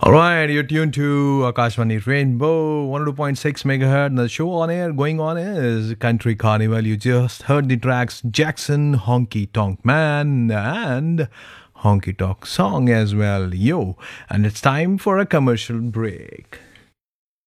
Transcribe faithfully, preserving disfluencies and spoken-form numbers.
All right, you're tuned to Akashvani Rainbow one oh two point six megahertz. The show on air going on is Country Carnival. You just heard the tracks Jackson, Honky Tonk Man, and Honky Tonk Song as well. Yo, and it's time for a commercial break.